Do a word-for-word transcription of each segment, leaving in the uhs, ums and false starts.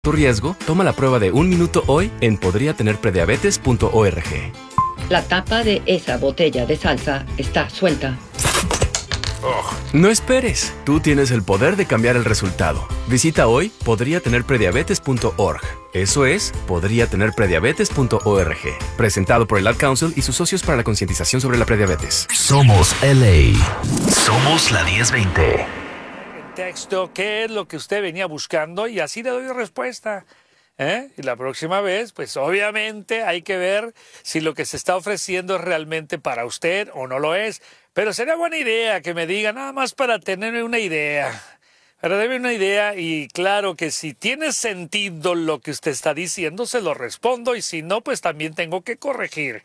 Tu riesgo, toma la prueba de un minuto hoy en podría tener prediabetes punto org. La tapa de esa botella de salsa está suelta. No esperes, tú tienes el poder de cambiar el resultado. Visita hoy podría tener prediabetes punto org. Eso es, podría tener prediabetes punto org. Presentado por el Ad Council y sus socios para la concientización sobre la prediabetes. Somos L A. Somos la diez veinte. Texto, ¿qué es lo que usted venía buscando? Y así le doy respuesta. ¿Eh? Y la próxima vez, pues obviamente hay que ver si lo que se está ofreciendo es realmente para usted o no lo es. Pero sería buena idea que me diga, nada más para tener una idea. Para darme una idea, y claro que si tiene sentido lo que usted está diciendo, se lo respondo, y si no, pues también tengo que corregir.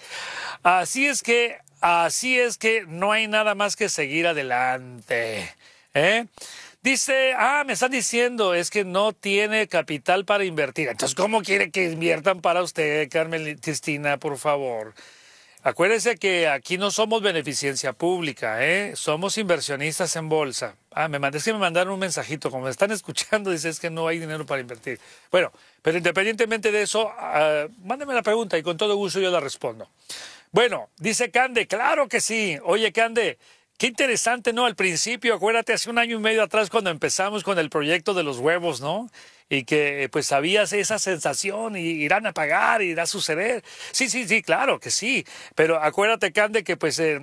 Así es que, así es que no hay nada más que seguir adelante. ¿Eh? Dice, ah, me están diciendo, es que no tiene capital para invertir. Entonces, ¿cómo quiere que inviertan para usted, Carmen Cristina, por favor? Acuérdese que aquí no somos beneficencia pública, ¿eh? Somos inversionistas en bolsa. Ah, me mandé, es que me mandaron un mensajito, como me están escuchando, dice, es que no hay dinero para invertir. Bueno, pero independientemente de eso, uh, mándeme la pregunta y con todo gusto yo la respondo. Bueno, dice Cande, claro que sí. Oye, Cande, qué interesante, ¿no? Al principio, acuérdate, hace un año y medio atrás cuando empezamos con el proyecto de los huevos, ¿no? Y que pues sabías esa sensación y irán a pagar, irá a suceder. Sí, sí, sí, claro que sí. Pero acuérdate, Cande, que pues eh,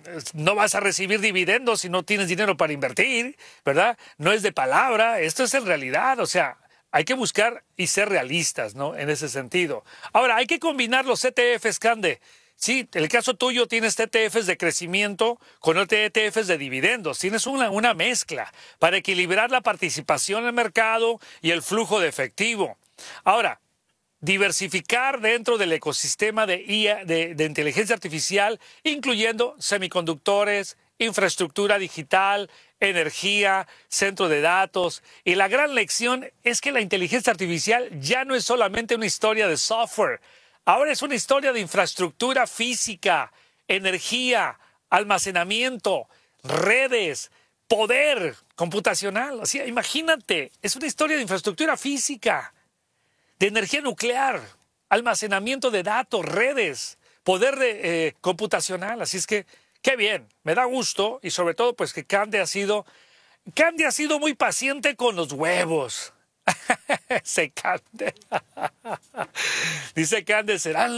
no vas a recibir dividendos si no tienes dinero para invertir, ¿verdad? No es de palabra, esto es en realidad, o sea, hay que buscar y ser realistas, ¿no? En ese sentido. Ahora, hay que combinar los E T Fs, Cande. Sí, en el caso tuyo tienes E T Fs de crecimiento con E T Fs de dividendos. Tienes una, una mezcla para equilibrar la participación en el mercado y el flujo de efectivo. Ahora, diversificar dentro del ecosistema de, I A, de, de inteligencia artificial, incluyendo semiconductores, infraestructura digital, energía, centro de datos. Y la gran lección es que la inteligencia artificial ya no es solamente una historia de software. Ahora es una historia de infraestructura física, energía, almacenamiento, redes, poder computacional. O sea, imagínate, es una historia de infraestructura física, de energía nuclear, almacenamiento de datos, redes, poder de, eh, computacional. Así es que, qué bien, me da gusto, y sobre todo pues que Cande ha sido, Cande ha sido muy paciente con los huevos. Se Cande. Dice Cande, serán